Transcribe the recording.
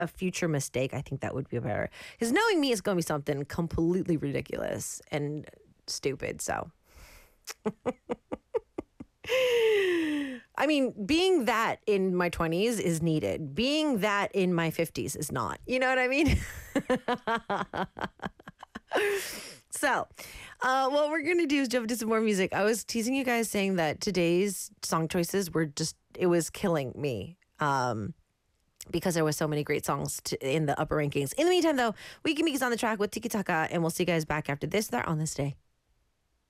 a future mistake, I think that would be better. Because knowing me is going to be something completely ridiculous and stupid. So, I mean, being that in my 20s is needed. Being that in my 50s is not. You know what I mean? So, what we're going to do is jump into some more music. I was teasing you guys saying that today's song choices were just, it was killing me. Because there was so many great songs in the upper rankings. In the meantime, though, Wiki Meek is on the track with Tiki Taka, and we'll see you guys back after this there on this day.